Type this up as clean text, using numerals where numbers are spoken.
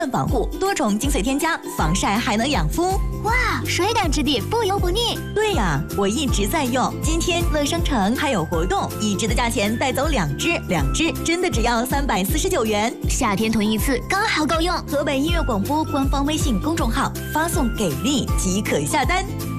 保护，多重精髓添加，防晒还能养肤。 哇，水感质地，不油不腻。 对呀，我一直在用。今天乐商城还有活动，1支的价钱带走2支，2支真的只要349元。 夏天囤一次刚好够用。 河北音乐广播官方微信公众号发送“给力”即可下单。